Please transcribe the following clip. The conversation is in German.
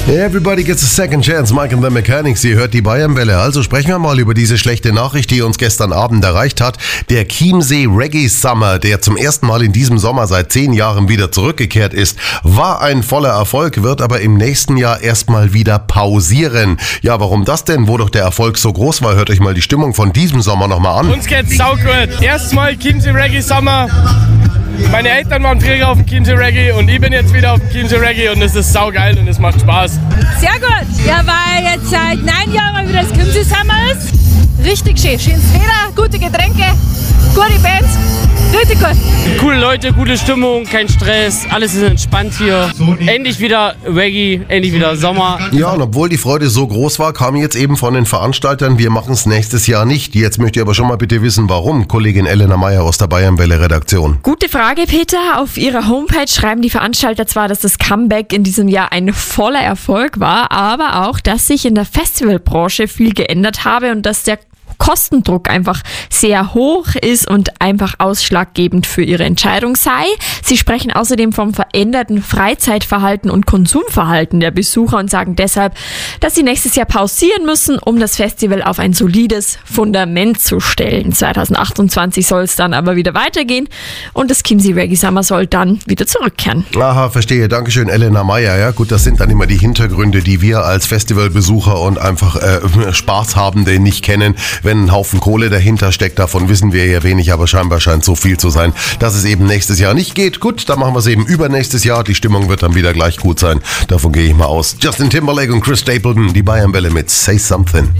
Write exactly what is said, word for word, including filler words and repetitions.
Everybody gets a second chance, Mike and the Mechanics. Ihr hört die Bayernwelle. Also sprechen wir mal über diese schlechte Nachricht, die uns gestern Abend erreicht hat. Der Chiemsee Reggae Summer, der zum ersten Mal in diesem Sommer seit zehn Jahren wieder zurückgekehrt ist, war ein voller Erfolg, wird aber im nächsten Jahr erstmal wieder pausieren. Ja, warum das denn? Wo doch der Erfolg so groß war, hört euch mal die Stimmung von diesem Sommer nochmal an. Uns geht's saugut. Erstmal Chiemsee Reggae Summer. Meine Eltern waren früher auf dem Chiemsee Reggae und ich bin jetzt wieder auf dem Chiemsee Reggae und es ist saugeil und es macht Spaß. Sehr gut. Ja, weil jetzt seit neun Jahren wieder das Chiemsee Summer ist. Richtig schön. Schönes Wetter, gute Getränke, gute Bands. Richtig gut. Coole Leute, gute Stimmung, kein Stress, alles ist entspannt hier. Endlich wieder Reggae, endlich wieder Sommer. Ja, und obwohl die Freude so groß war, kam jetzt eben von den Veranstaltern, wir machen es nächstes Jahr nicht. Jetzt möchte ich aber schon mal bitte wissen, warum. Kollegin Elena Meyer aus der Bayernwelle-Redaktion. Gute Frage, Peter. Auf ihrer Homepage schreiben die Veranstalter zwar, dass das Comeback in diesem Jahr ein voller Erfolg war, aber auch, dass sich in der Festivalbranche viel geändert habe und dass der Kostendruck einfach sehr hoch ist und einfach ausschlaggebend für ihre Entscheidung sei. Sie sprechen außerdem vom veränderten Freizeitverhalten und Konsumverhalten der Besucher und sagen deshalb, dass sie nächstes Jahr pausieren müssen, um das Festival auf ein solides Fundament zu stellen. zwanzig achtundzwanzig soll es dann aber wieder weitergehen und das Chiemsee Reggae Summer soll dann wieder zurückkehren. Aha, verstehe. Dankeschön, Elena Meyer. Ja, gut, das sind dann immer die Hintergründe, die wir als Festivalbesucher und einfach äh, Spaßhabende nicht kennen. Wenn ein Haufen Kohle dahinter steckt, davon wissen wir ja wenig, aber scheinbar scheint so viel zu sein, dass es eben nächstes Jahr nicht geht. Gut, dann machen wir es eben übernächstes Jahr. Die Stimmung wird dann wieder gleich gut sein. Davon gehe ich mal aus. Justin Timberlake und Chris Stapleton, die Bayernwelle mit Say Something.